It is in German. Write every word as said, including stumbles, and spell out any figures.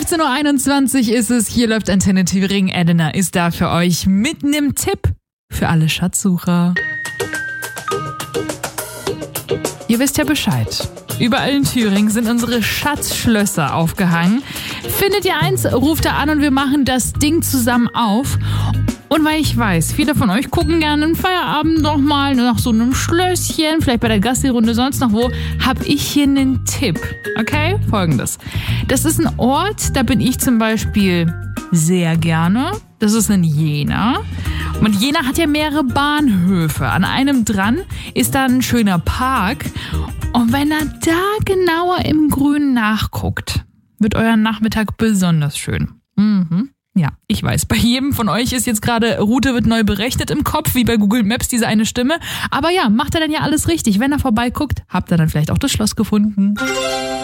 fünfzehn Uhr einundzwanzig ist es, hier läuft Antenne Thüringen. Elena ist da für euch mit einem Tipp für alle Schatzsucher. Ihr wisst ja Bescheid. Überall in Thüringen sind unsere Schatzschlösser aufgehangen. Findet ihr eins, ruft da an und wir machen das Ding zusammen auf. Und weil ich weiß, viele von euch gucken gerne im Feierabend noch mal nach so einem Schlösschen, vielleicht bei der Gassi-Runde, sonst noch wo, habe ich hier einen Tipp. Okay? Folgendes. Das ist ein Ort, da bin ich zum Beispiel sehr gerne. Das ist in Jena. Und Jena hat ja mehrere Bahnhöfe. An einem dran ist da ein schöner Park. Und wenn er da genauer im Grün nachguckt, wird euer Nachmittag besonders schön. Mhm. Ja, ich weiß, bei jedem von euch ist jetzt gerade Route wird neu berechnet im Kopf, wie bei Google Maps, diese eine Stimme. Aber ja, macht er dann ja alles richtig. Wenn er vorbeiguckt, habt ihr dann vielleicht auch das Schloss gefunden.